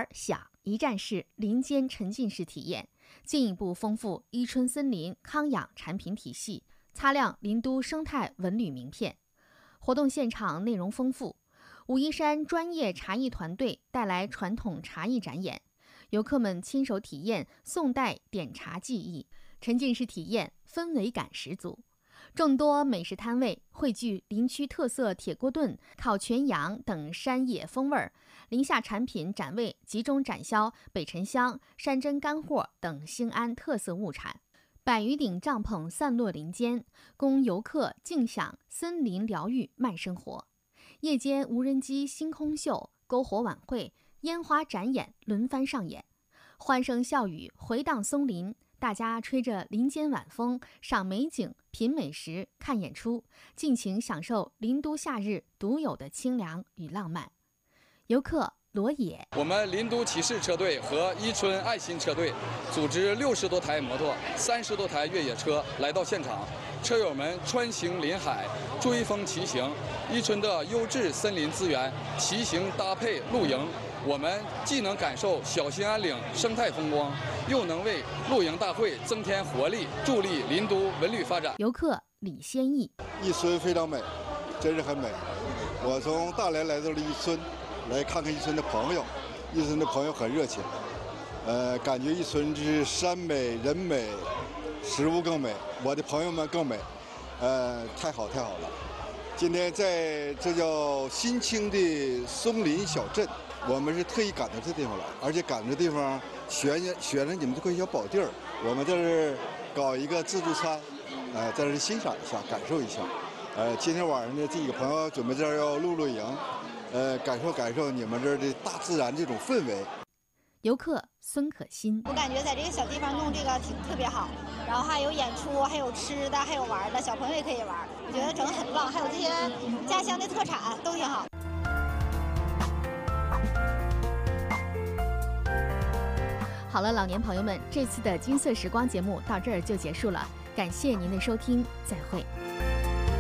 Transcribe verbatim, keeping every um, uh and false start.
享一站式林间沉浸式体验，进一步丰富伊春森林康养产品体系，擦亮林都生态文旅名片。活动现场内容丰富，武夷山专业茶艺团队带来传统茶艺展演，游客们亲手体验宋代点茶技艺，沉浸式体验氛围感十足。众多美食摊位汇聚林区特色铁锅炖、烤全羊等山野风味，林下产品展位集中展销北沉香、山珍干货等兴安特色物产。百余顶帐篷散落林间，供游客静享森林疗愈慢生活。夜间无人机星空秀、篝火晚会、烟花展演轮番上演，欢声笑语回荡松林，大家吹着林间晚风，赏美景、品美食、看演出，尽情享受林都夏日独有的清凉与浪漫。游客罗野， 我们林都骑士车队和伊春爱心车队组织六十多台摩托、三十多台越野车来到现场，车友们穿行林海，追风骑行，伊春的优质森林资源，骑行搭配露营，我们既能感受小兴安岭生态风光，又能为露营大会增添活力，助力林都文旅发展。 游客李先义， 伊春非常美，真是很美。我从大连来到了伊春，来看看伊春的朋友，伊春的朋友很热情，呃，感觉伊春是山美人美，食物更美，我的朋友们更美，呃，太好太好了。今天在这叫新兴的松林小镇，我们是特意赶到这地方来，而且赶这地方选选了你们这块小宝地儿，我们在这儿搞一个自助餐，呃，在这儿欣赏一下，感受一下。呃，今天晚上呢，这几个朋友准备在这儿要露露营，呃，感受感受你们这儿的大自然这种氛围。 游客孙可欣， 我感觉在这个小地方弄这个挺特别好，然后还有演出，还有吃的，还有玩的，小朋友也可以玩，我觉得整个很棒，还有这些家乡的特产都挺好。 好了，老年朋友们，这次的金色时光节目到这儿就结束了，感谢您的收听，再会。